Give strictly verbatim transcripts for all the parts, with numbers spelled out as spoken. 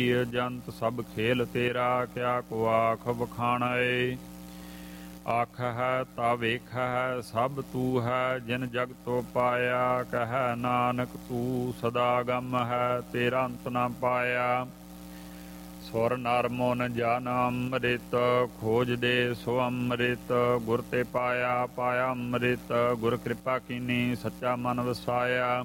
ਜੰਤ ਸਭ ਖੇਲ ਤੇਰਾ, ਕਿਆ ਕੋ ਆਖ ਵਖਾਣੈ। ਆਖ ਹੈ ਤਾ ਵੇਖ ਹੈ ਸਭ ਤੂ ਹੈ, ਜਿਨ ਜਗ ਤੋ ਪਾਇਆ। ਕਹਿ ਨਾਨਕ ਤੂ ਸਦਾ ਗਮ ਹੈ, ਤੇਰਾ ਅੰਤ ਨਾ ਪਾਇਆ। ਸੁਰ ਨਰ ਮਨ ਜਨ ਅੰਮ੍ਰਿਤ, ਖੋਜ ਦੇ ਸੋ ਅੰਮ੍ਰਿਤ। ਗੁਰ ਤੇ ਪਾਇਆ ਪਾਇਆ ਅੰਮ੍ਰਿਤ, ਗੁਰ ਕਿਰਪਾ ਕੀਨੀ ਸੱਚਾ ਮਨ ਵਸਾਇਆ।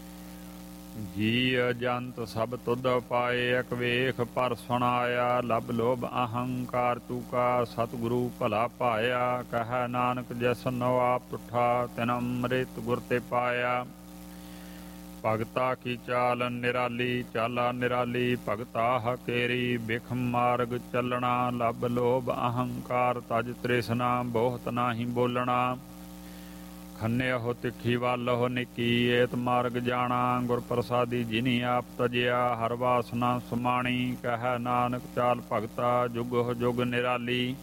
ਜੀ ਜੰਤ ਸਭ ਤੁਧ ਪਾਏ, ਇਕ ਵੇਖ ਪਰ ਸੁਣਾਇਆ। ਲਬ ਲੋਭ ਅਹੰਕਾਰ ਤੂਕਾ, ਸਤਿਗੁਰੂ ਭਲਾ ਪਾਇਆ। ਕਹਿ ਨਾਨਕ ਜੈਸਨੋ ਆਪ ਤੁਠਾ, ਤਿਨ ਅੰਮ੍ਰਿਤ ਗੁਰ ਤੇ ਪਾਇਆ। ਭਗਤਾ ਕੀ ਚਾਲ ਨਿਰਾਲੀ, ਚਾਲਾ ਨਿਰਾਲੀ ਭਗਤਾ ਹਕੇਰੀ। ਬਿਖ ਮਾਰਗ ਚੱਲਣਾ, ਲਬ ਲੋਭ ਅਹੰਕਾਰ ਤਜ ਤ੍ਰਿਸ਼ਨਾ। ਬਹੁਤ ਨਾਹੀ ਬੋਲਣਾ, ਖੰਨਿਓ ਤਿੱਖੀ ਵਾਲੋ ਨਿੱਕੀ। ਏਤ ਮਾਰਗ ਜਾਣਾ, ਗੁਰ ਪ੍ਰਸਾਦੀ ਜਿਨੀ ਆਪ ਤਜਿਆ। ਹਰ ਵਾਸਨਾ ਸੁਮਾਣੀ, ਕਹਿ ਨਾਨਕ ਚਾਲ ਭਗਤਾ ਜੁਗ ਜੁਗ ਨਿਰਾਲੀ।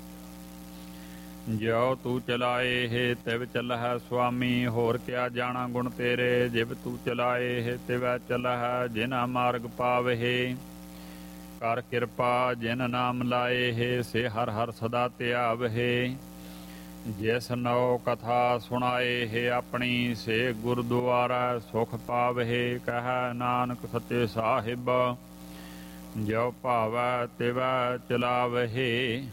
ਜਿਉ ਤੂੰ ਚਲਾਏ ਹੈ ਤਿਵ ਚੱਲਹਿ ਸੁਆਮੀ, ਹੋਰ ਕਿਆ ਜਾਣਾ ਗੁਣ ਤੇਰੇ। ਜਿਵ ਤੂੰ ਚਲਾਏ ਹੈ ਤਿਵੈ ਚੱਲਹਿ, ਜਿਨਾ ਮਾਰਗ ਪਾਵਹਿ। ਕਰ ਕਿਰਪਾ ਜਿਨ ਨਾਮ ਲਾਏ ਹੈ, ਸੇ ਹਰ ਹਰ ਸਦਾ ਧਿਆਵਹਿ। ਜਿਸ ਨਉ ਕਥਾ ਸੁਣਾਏ ਹੈ ਆਪਣੀ, ਸੇ ਗੁਰਦੁਆਰਾ ਸੁਖ ਪਾਵਹਿ। ਕਹਿ ਨਾਨਕ ਸੱਚੇ ਸਾਹਿਬ, ਜਿਉ ਭਾਵੈ ਤਿਵੈ ਚਲਾਵਹਿ।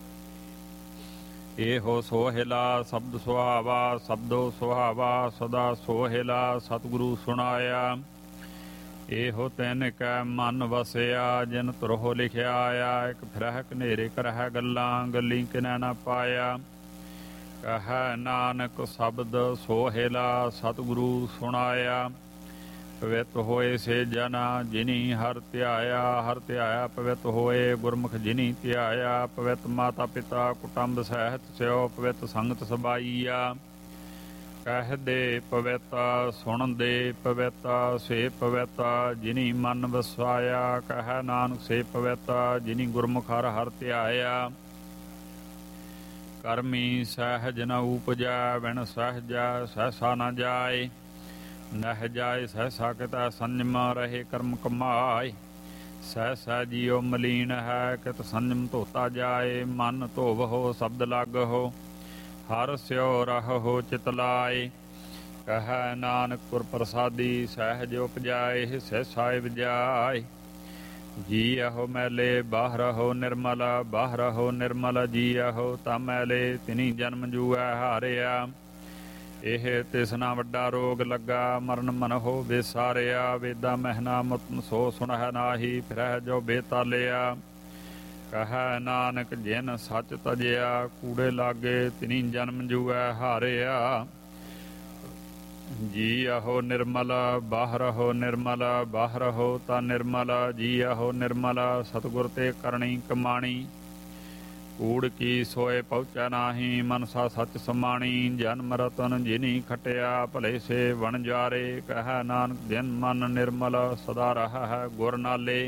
ਇਹੋ ਸੋਹਿਲਾ ਸ਼ਬਦ ਸੁਹਾਵਾ, ਸ਼ਬਦੋ ਸੁਹਾਵਾ ਸਦਾ ਸੋਹਿਲਾ। ਸਤਿਗੁਰੂ ਸੁਣਾਇਆ, ਇਹੋ ਤਿਨ ਕੈ ਮਨ ਵਸਿਆ। ਜਿਨ ਤੁਰਹੁ ਲਿਖਿਆ ਆਇਆ, ਇਕ ਫਿਰਹਿ ਕਨੇਰੇ ਕਰਹਿ ਗੱਲਾਂ। ਗੱਲੀ ਕਿਨੈ ਨਾ ਪਾਇਆ। ਕਹਿ ਨਾਨਕ ਸ਼ਬਦ ਸੋਹਿਲਾ, ਸਤਿਗੁਰੂ ਸੁਣਾਇਆ। ਪਵਿੱਤ ਹੋਏ ਸੇ ਜਨਾ, ਜਿਨੀ ਹਰ ਧਿਆਇਆ। ਹਰ ਧਿਆਇਆ ਪਵਿੱਤ ਹੋਏ, ਗੁਰਮੁਖ ਜਿਨੀ ਧਿਆਇਆ। ਪਵਿੱਤ ਮਾਤਾ ਪਿਤਾ ਕੁਟੰਬ ਸਹਿਤ ਸਿਓ, ਪਵਿੱਤ ਸੰਗਤ ਸਬਾਈਆ। ਕਹਿਦੇ ਪਵਿੱਤ ਸੁਣਦੇ ਪਵਿੱਤ, ਸੇ ਪਵਿੱਤ ਜਿਨੀ ਮਨ ਵਸਾਇਆ। ਕਹਿ ਨਾਨਕ ਸੇ ਪਵਿੱਤ, ਜਿਨੀ ਗੁਰਮੁਖ ਹਰ ਹਰ ਧਿਆਇਆ। ਕਰਮੀ ਸਹਿਜ ਨ ਉਪਜੈ, ਬਿਨ ਸਹਿਜੈ ਸਹਿਸਾ ਨ ਜਾਏ। ਨਹਿ ਜਾਏ ਸਹਿਸਾ ਕਿਤੈ, ਸੰਜਮ ਰਹੇ ਕਰਮ ਕਮਾਏ। ਸਹਿਸਾ ਜੀਉ ਮਲੀਨ ਹੈ, ਕਿਤ ਸੰਜਮ ਧੋਤਾ ਜਾਏ। ਮਨ ਧੋਵਹੁ ਸ਼ਬਦ ਲਾਗਹੁ, ਹਰ ਸਿਉ ਰਹੋ ਚਿਤ ਲਾਏ। ਕਹਿ ਨਾਨਕ ਗੁਰ ਪ੍ਰਸਾਦੀ, ਸਹਿਜ ਉਪਜਾਏ ਸਹਿਸਾਏ ਵਿਜਾਏ। ਜੀਅਹੁ ਮੈਲੇ ਬਾਹਰਹੁ ਨਿਰਮਲ, ਬਾਹਰਹੁ ਨਿਰਮਲ ਜੀਅਹੁ। ਤਾ ਮੈਲੇ ਤਿਨੀ ਜਨਮ ਜੂਐ ਹਾਰਿਆ। ਇਹ ਤਿਸਨਾ ਵੱਡਾ ਰੋਗ ਲੱਗਾ, ਮਰਨ ਮਨਹੁ ਵਿਸਾਰਿਆ। ਵੇਦਾ ਮਹਿਨਾ ਮੁਤਮ ਸੋ ਸੁਣਹਿ ਨਾਹੀ, ਫਿਰਹਿ ਜੋ ਬੇਤਾਲਿਆ। ਕਹਿ ਨਾਨਕ ਜਿਨ ਸੱਚ ਤਜਿਆ, ਕੂੜੇ ਲਾਗੇ ਤਿਨੀ ਜਨਮ ਜੂਐ ਹਾਰਿਆ। ਜੀਅਹੁ ਨਿਰਮਲ ਬਾਹਰਹੁ ਨਿਰਮਲ, ਬਾਹਰਹੁ ਤਾ ਨਿਰਮਲ ਜੀਅਹੁ ਨਿਰਮਲ। ਸਤਿਗੁਰ ਤੇ ਕਰਨੀ ਕਮਾਣੀ, ਕੂੜ ਕੀ ਸੋਏ ਪਹੁੰਚੈ ਨਾਹੀ। ਮਨਸਾ ਸੱਚ ਸਮਾਣੀ, ਜਨਮ ਰਤਨ ਜਿਨੀ ਖਟਿਆ। ਭਲੇ ਸੇ ਵਣਜਾਰੇ, ਕਹਿ ਨਾਨਕ ਜਿਨ ਮਨ ਨਿਰਮਲ, ਸਦਾ ਰਹਾ ਹੈ ਗੁਰ ਨਾਲੇ।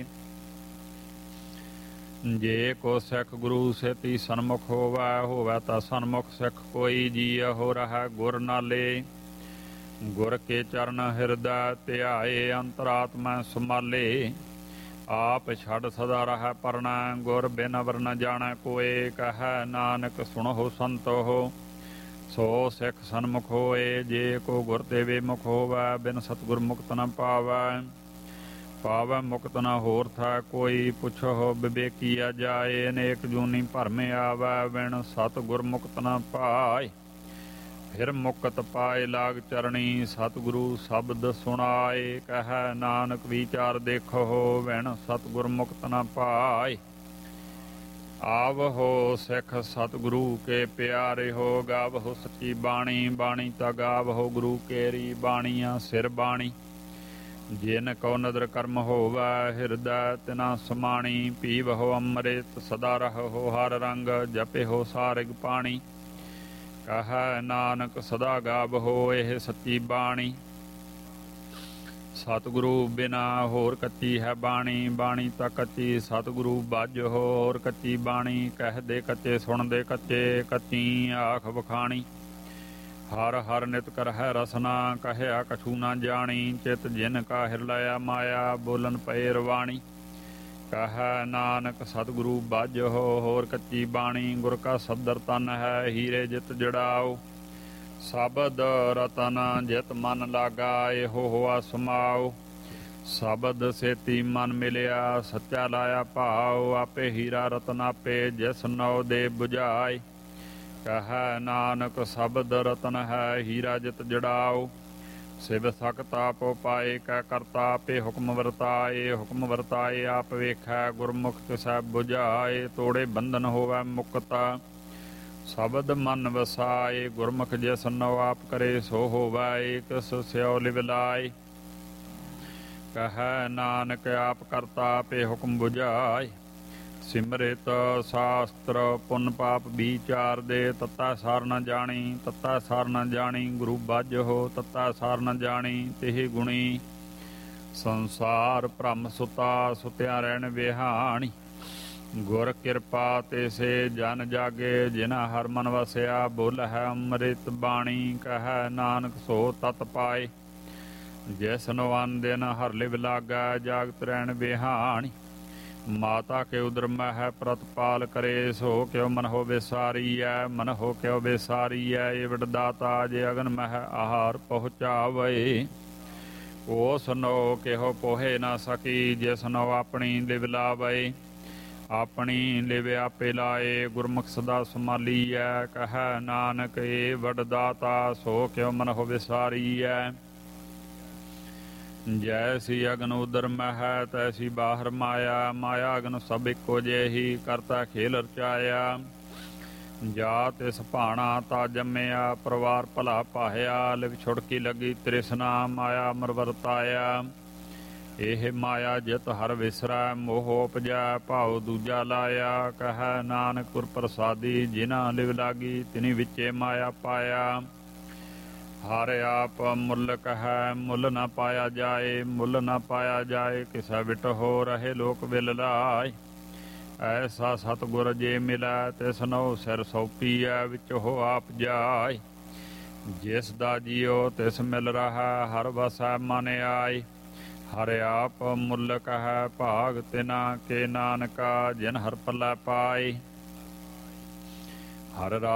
ਜੇ ਕੋ ਸਿੱਖ ਗੁਰੂ ਸੇਤੀ ਸਨਮੁਖ ਹੋਵੈ, ਹੋਵੈ ਤਾਂ ਸਨਮੁਖ ਸਿੱਖ ਕੋਈ। ਜੀਅਹੁ ਰਹੈ ਗੁਰ ਨਾਲੇ। ਗੁਰ ਕੇ ਚਰਨ ਹਿਰਦੈ ਧਿਆਏ, ਅੰਤਰਾਤਮਾ ਸਮਾਲੇ। ਆਪ ਛੱਡ ਸਦਾ ਰਹੈ ਪਰਣੈ, ਗੁਰ ਬਿਨ ਅਵਰ ਨ ਜਾਣੈ ਕੋਏ। ਕਹਿ ਨਾਨਕ ਸੁਣਹੁ ਸੰਤੋਹੁ, ਸੋ ਸਿੱਖ ਸਨਮੁਖ ਹੋਏ। ਜੇ ਕੋ ਗੁਰ ਤੇ ਵਿਮੁਖ ਹੋਵੈ, ਬਿਨ ਸਤਿਗੁਰ ਮੁਕਤ ਨ ਪਾਵੈ। ਪਾਵੈ ਮੁਕਤ ਨ ਹੋਰ ਥੈ ਕੋਈ, ਪੁੱਛਹੁ ਵਿਵੇਕੀਆ ਜਾਏ। ਅਨੇਕ ਜੂਨੀ ਭਰਮ ਆਵੈ, ਬਿਨ ਸਤਿਗੁਰ ਮੁਕਤ ਨ ਪਾਏ। ਫਿਰ ਮੁਕਤ ਪਾਏ ਲਾਗ ਚਰਣੀ, ਸਤਿਗੁਰੂ ਸ਼ਬਦ ਸੁਣਾਏ। ਕਹਿ ਨਾਨਕ ਵਿਚਾਰ ਦੇਖੋ, ਬਿਨ ਸਤਿਗੁਰ ਮੁਕਤ ਨ ਪਾਏ। ਆਵਹੋ ਸਿੱਖ ਸਤਿਗੁਰੂ ਕੇ ਪਿਆਰੇ ਹੋ, ਗਾਵਹੋ ਸੱਚੀ ਬਾਣੀ। ਬਾਣੀ ਤਾ ਗਾਵਹੋ ਗੁਰੂ ਕੇਰੀ, ਬਾਣੀਆਂ ਸਿਰ ਬਾਣੀ। ਜਿਨ ਕਉ ਨਦਰ ਕਰਮ ਹੋਵੈ, ਹਿਰਦੈ ਤਿਨਾ ਸਮਾਣੀ। ਪੀਵਹੁ ਅੰਮ੍ਰਿਤ ਸਦਾ ਰਹੋ ਹਰ ਰੰਗ, ਜਪਿਹੋ ਸਾਰਿਗ ਪਾਣੀ। ਕਹਿ ਨਾਨਕ ਸਦਾ ਗਾਵਹੋ ਇਹ ਸੱਚੀ ਬਾਣੀ। ਸਤਿਗੁਰੂ ਬਿਨਾ ਹੋਰ ਕੱਚੀ ਹੈ ਬਾਣੀ, ਬਾਣੀ ਤਾਂ ਕੱਚੀ ਸਤਿਗੁਰੂ ਬਾਝੋ ਹੋਰ ਕੱਚੀ ਬਾਣੀ। ਕਹਿਦੇ ਕੱਚੇ ਸੁਣਦੇ ਕੱਚੇ, ਕੱਚੀ ਆਖ ਵਖਾਣੀ। ਹਰ ਹਰ ਨਿਤ ਕਰਹਿ ਰਸਨਾ, ਕਹਿਆ ਕਛੂ ਨਾ ਜਾਣੀ। ਚਿਤ ਜਿਨ ਕਾ ਹਿਰਲਾਇਆ ਮਾਇਆ, ਬੋਲਨ ਪਏ ਰਵਾਣੀ। ਕਹੈ ਨਾਨਕ ਸਤਿਗੁਰੂ ਬਾਝੋ ਹੋਰ ਕੱਚੀ ਬਾਣੀ ਗੁਰ ਕਾ ਸਦਰ ਤਨ ਹੈ ਹੀਰੇ ਜਿਤ ਜੜਾਓ ਸ਼ਬਦ ਰਤਨ ਜਿਤ ਮਨ ਲਾਗਾ ਇਹੋ ਹੋਆ ਸਮਾਓ ਸ਼ਬਦ ਸੇਤੀ ਮਨ ਮਿਲਿਆ ਸੱਚਾ ਲਾਇਆ ਭਾਉ ਆਪੇ ਹੀਰਾ ਰਤਨ ਆਪੇ ਜਿਸ ਨਉ ਦੇ 부ਝਾਏ ਕਹੈ ਨਾਨਕ ਸ਼ਬਦ ਰਤਨ ਹੈ ਹੀਰਾ ਜਿਤ ਜੜਾਓ ਸਿਵ ਸਕਤ ਆਪ ਪਾਏ ਕੈ ਕਰਤਾ ਆਪੇ ਹੁਕਮ ਵਰਤਾਏ ਹੁਕਮ ਵਰਤਾਏ ਆਪ ਵੇਖੈ ਗੁਰਮੁਖ ਤਿਸੈ 부ਝਾਏ ਤੋੜੇ ਬੰਧਨ ਹੋਵੈ ਮੁਕਤਾ ਸ਼ਬਦ ਮਨ ਵਸਾਏ ਗੁਰਮੁਖ ਜਿਸ ਨਉ ਆਪ ਕਰੇ ਸੋ ਹੋਵੈ ਏਕ ਸਿਉ ਲਿਵ ਲਾਏ ਕਹੈ ਨਾਨਕ ਆਪ ਕਰਤਾ ਆਪੇ ਹੁਕਮ 부ਝਾਏ ਸਿਮਰਿਤ ਸ਼ਾਸਤਰ ਪੁੰਨ ਪਾਪ ਵਿਚਾਰ ਦੇ ਤੱਤਾ ਸਾਰ ਨ ਜਾਣੀ ਤੱਤਾ ਸਾਰ ਨ ਜਾਣੀ ਗੁਰੂ ਬਾਝੋ ਤੱਤਾ ਸਾਰ ਨ ਜਾਣੀ ਤਿਹ ਗੁਣੀ ਸੰਸਾਰ ਭ੍ਰਮ ਸੁਤਾ ਸੁਤਿਆ ਰਹਿਣ ਵਿਹਾਣੀ ਗੁਰ ਕਿਰਪਾ ਤੇ ਸੇ ਜਨ ਜਾਗੇ ਜਿਨਾ ਹਰ ਮਨ ਵਸਿਆ ਬੋਲ ਹੈ ਅੰਮ੍ਰਿਤ ਬਾਣੀ ਕਹੈ ਨਾਨਕ ਸੋ ਤਤ ਪਾਏ ਜਿਸ ਨੂੰ ਅਨ ਦਿਨ ਹਰ ਲਿਵ ਲਾਗਾ ਜਾਗਤ ਰਹਿਣ ਵਿਹਾਣੀ ਮਾਤਾ ਕੇ ਉਦਰ ਮਹਿ ਪ੍ਰਤਪਾਲ ਕਰੇ ਸੋ ਕਿਉ ਮਨ ਹੋ ਵਿਸਾਰੀਐ ਮਨ ਹੋ ਕਿਉ ਵਿਸਾਰੀਐ ਏ ਵਡਦਾਤਾ ਜੇ ਅਗਨ ਮਹਿ ਆਹਾਰ ਪਹੁੰਚਾਵੇ ਉਸ ਨੋ ਕਿਹੋ ਪੋਹੇ ਨਾ ਸਕੀ ਜਿਸ ਨੋ ਆਪਣੀ ਲਿਵ ਲਾਵੇ ਆਪਣੀ ਲਿਵ ਆਪੇ ਲਾਏ ਗੁਰਮੁਖ ਸਦਾ ਸੰਭਾਲੀਐ ਕਹੈ ਨਾਨਕ ਏ ਵਡਦਾਤਾ ਸੋ ਕਿਉ ਮਨ ਹੋ ਵਿਸਾਰੀਐ ਜੈਸੀ ਅਗਨ ਉਦਰ ਮਹਿ ਤੈਸੀ ਬਾਹਰ ਮਾਇਆ ਮਾਇਆ ਅਗਨ ਸਭ ਇੱਕੋ ਜਿਹੀ ਕਰਤਾ ਖੇਲ ਰਚਾਇਆ ਜਾ ਤਿਸ ਭਾਣਾ ਤਾ ਜੰਮਿਆ ਪਰਿਵਾਰ ਭਲਾ ਪਾਹਿਆ ਲਿਵ ਛੁੜਕੀ ਲੱਗੀ ਤ੍ਰਿਸ਼ਨਾ ਮਾਇਆ ਅਮਰ ਵਰਤਾਇਆ ਇਹ ਮਾਇਆ ਜਿਤ ਹਰ ਵਿਸਰੈ ਮੋਹ ਉਪਜੈ ਭਾਉ ਦੂਜਾ ਲਾਇਆ ਕਹੈ ਨਾਨਕ ਗੁਰ ਪ੍ਰਸਾਦੀ ਜਿਨਾ ਲਿਵ ਲਾਗੀ ਤਿਨੀ ਵਿੱਚੇ ਮਾਇਆ ਪਾਇਆ ਹਰ ਆਪ ਮੁੱਲਕ ਹੈ ਮੁੱਲ ਨਾ ਪਾਇਆ ਜਾਏ ਮੁੱਲ ਨਾ ਪਾਇਆ ਜਾਏ ਕਿਸਾ ਵਿਟ ਹੋ ਰਹੇ ਲੋਕ ਵਿਲ ਲਾਏ ਐਸਾ ਸਤਿਗੁਰ ਜੇ ਮਿਲੈ ਤਿਸ ਨਉ ਸਿਰ ਸੌਪੀਐ ਵਿੱਚ ਹੋ ਆਪ ਜਾਏ ਜਿਸ ਦਾ ਜੀਉ ਤਿਸ ਮਿਲ ਰਹਾ ਹਰ ਵਸੈ ਮਨ ਆਏ ਹਰ ਆਪ ਮੁੱਲਕ ਹੈ ਭਾਗ ਤਿਨਾ ਕੇ ਨਾਨਕਾ ਜਿਨ ਹਰ ਪੱਲਾ ਪਾਏ ਹਰ